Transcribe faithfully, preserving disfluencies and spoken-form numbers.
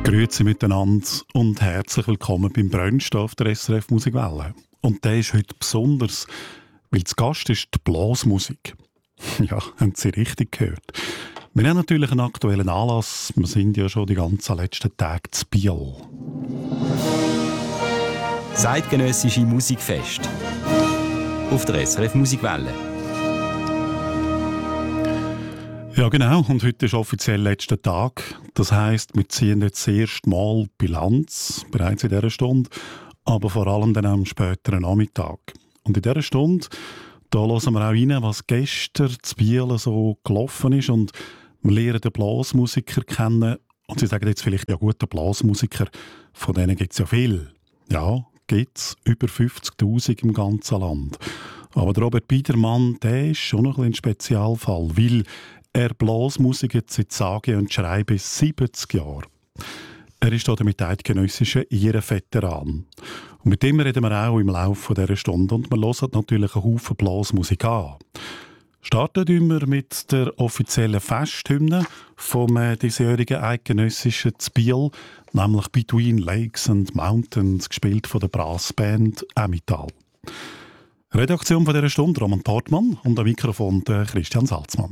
Grüezi miteinander und herzlich willkommen beim Brunch auf der S R F Musikwelle. Und der ist heute besonders, weil zu Gast ist die Blasmusik. Ja, haben Sie richtig gehört. Wir haben natürlich einen aktuellen Anlass. Wir sind ja schon die ganzen letzten Tage zu Biel. Zeitgenössische Musikfest auf der S R F Musikwelle. Ja genau, und heute ist offiziell letzter Tag. Das heisst, wir ziehen jetzt das erste Mal Bilanz, bereits in dieser Stunde, aber vor allem dann am späteren Nachmittag. Und in dieser Stunde, da hören wir auch rein, was gestern zu Biel so gelaufen ist, und wir lernen den Blasmusiker kennen. Und Sie sagen jetzt vielleicht, ja gut, der Blasmusiker, von denen gibt es ja viel. Ja, gibt es über fünfzigtausend im ganzen Land. Aber der Robert Biedermann, der ist schon noch ein, ein Spezialfall, weil er Blasmusik seit sage und schreibe siebzig Jahren. Er ist hier mit eidgenössischen Ehrenveteran. Und mit dem reden wir auch im Laufe dieser Stunde, und wir hören natürlich einen Haufen Blasmusik an. Starten wir mit der offiziellen Festhymne vom äh, diesjährigen eidgenössischen zu Biel, nämlich «Between Lakes and Mountains», gespielt von der Brassband Emmental. Redaktion von dieser Stunde Roman Portmann und am Mikrofon der Christian Salzmann.